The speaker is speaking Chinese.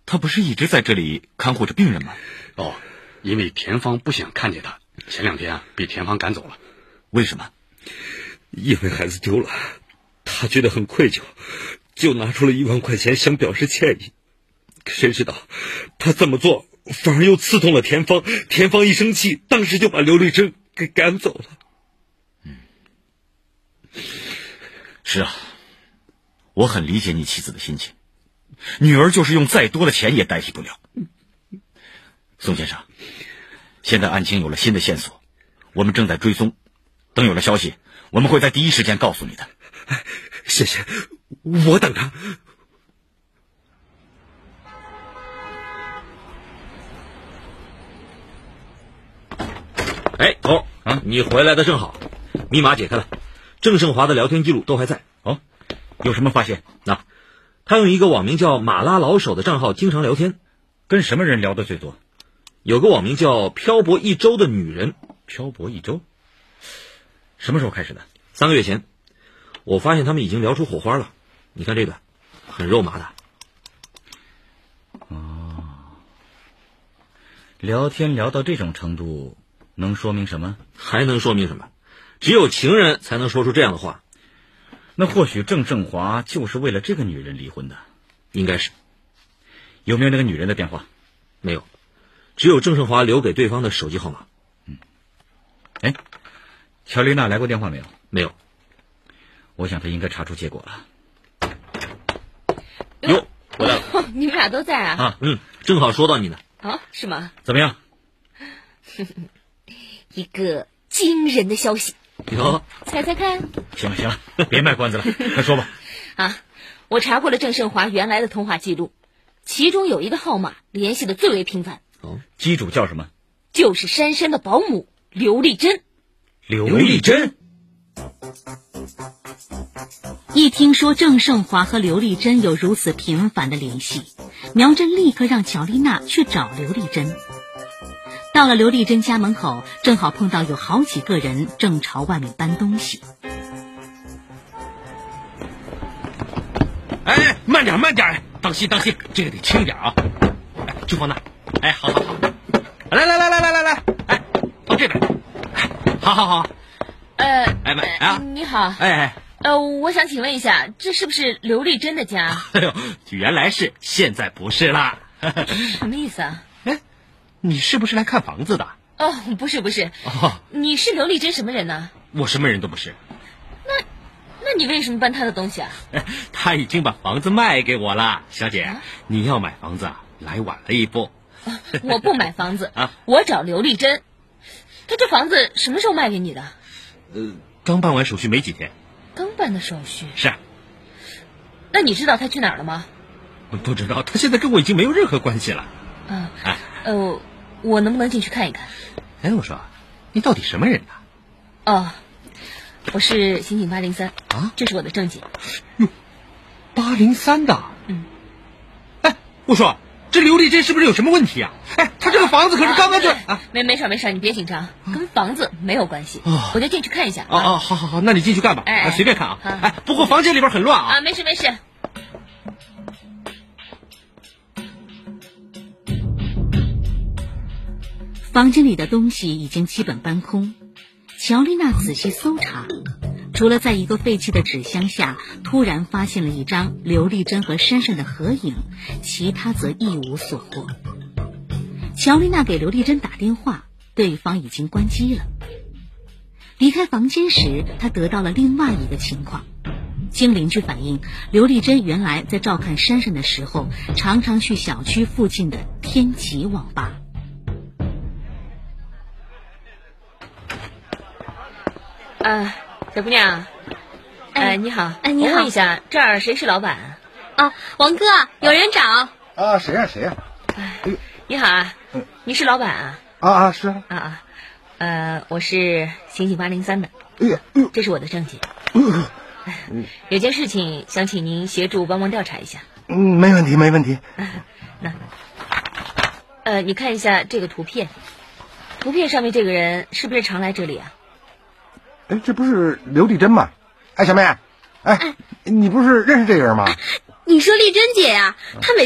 他不是一直在这里看护着病人吗？ 哦，因为田芳不想看见他，前2天被田芳赶走了。 为什么？ 因为孩子丢了，他觉得很愧疚，就拿出了1万块钱想表示歉意。谁知道他这么做反而又刺痛了田芳，田芳一生气，当时就把刘丽珍给赶走了。 是啊，我很理解你妻子的心情，女儿就是用再多的钱也代替不了。宋先生，现在案情有了新的线索，我们正在追踪，等有了消息，我们会在第一时间告诉你的。 谢谢，我等着。 哎，头啊，你回来的正好，密码解开了，郑胜华的聊天记录都还在。 哦，有什么发现？ 他用一个网名叫马拉老手的账号经常聊天。 跟什么人聊得最多？ 有个网名叫漂泊一周的女人。 漂泊一周？什么时候开始的 ？3个月前，我发现他们已经聊出火花了。你看这个，很肉麻的。 哦，聊天聊到这种程度，能说明什么？ 还能说明什么？只有情人才能说出这样的话。 那或许郑胜华就是为了这个女人离婚的。 应该是。 有没有那个女人的电话？ 没有，只有郑胜华留给对方的手机号码。 哎，乔丽娜来过电话没有？ 没有。 我想她应该查出结果了。 哟，回来了。 你们俩都在啊？ 正好说到你呢。 啊，是吗？ 怎么样？ 一个惊人的消息。 哟， 猜猜看。 行了，别卖关子了，快说吧。 我查过了郑胜华原来的通话记录，其中有一个号码联系的最为频繁。 机主叫什么？ 就是珊珊的保姆刘丽珍。 刘丽珍？ 一听说郑胜华和刘丽珍有如此频繁的联系，苗真立刻让乔丽娜去找刘丽珍。到了刘丽珍家门口，正好碰到有好几个人正朝外面搬东西。 哎，慢点，当心，这个得轻点啊！哎，就放那。哎，好，来，哎，放这边。好。 你好。我想请问一下，这是不是刘丽珍的家？ 哎呦，原来是，现在不是啦。 什么意思啊？ 哎，你是不是来看房子的？ 哦，不是。你是刘丽珍什么人呢？ 我什么人都不是。 那你为什么搬她的东西啊？ 他已经把房子卖给我了，小姐，你要买房子来晚了一步。 我不买房子我找刘丽珍。她这房子什么时候卖给你的？ 刚办完手续没几天。 刚办的手续？ 是。 那你知道她去哪儿了吗？ 不知道，她现在跟我已经没有任何关系了。 我能不能进去看一看？ 哎，我说，你到底什么人呢？ 我是刑警803这是我的证件。 哟，803的。哎，我说，这刘丽珍是不是有什么问题啊？哎，她这个房子可是刚刚就没事，你别紧张，跟房子没有关系。我就进去看一下。 好，那你进去干吧。随便看啊。哎，不过房间里边很乱啊。 没事。 房间里的东西已经基本搬空，乔丽娜仔细搜查，除了在一个废弃的纸箱下突然发现了一张刘丽珍和珊珊的合影，其他则一无所获。乔丽娜给刘丽珍打电话，对方已经关机了。离开房间时，她得到了另外一个情况，经邻居反映，刘丽珍原来在照看珊珊的时候，常常去小区附近的天齐网吧。 小姑娘，你好， 你好， 我问一下，这儿谁是老板？ 王哥，有人找。 谁呀？ 你好啊，你是老板是我是刑警803的。这是我的证件。有件事情想请您协助帮忙调查一下。 没问题。 你看一下这个图片，图片上面这个人是不是常来这里啊？ 哎，这不是刘丽珍吗？哎，小妹，你不是认识这个人吗？ 你说丽珍姐呀，她每